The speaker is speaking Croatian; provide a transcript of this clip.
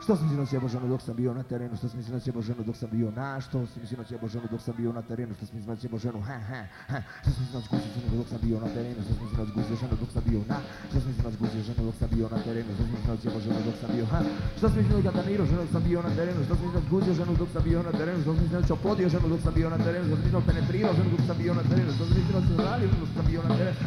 Što si mislio sjebo ženu dok sam bio na terenu, što si mislio sjebo ženu dok sam bio na, što si mislio sjebo ženu dok sam bio na terenu, što si mislio sjebo ženu, što si mislio zguzio ženu dok sam bio na terenu, što si mislio zguzio ženu dok sam bio na, što si mislio zguzio ženu dok sam bio na terenu, što si mislio sjebo ženu dok sam bio, što si mislio gataniro ženu dok sam bio na terenu, što si mislio zguzio ženu dok sam bio na terenu, što si mislio čopodio ženu dok sam bio na terenu, što si mislio penetrirao ženu dok sam bio na terenu, što si mislio se radio dok sam bio na terenu.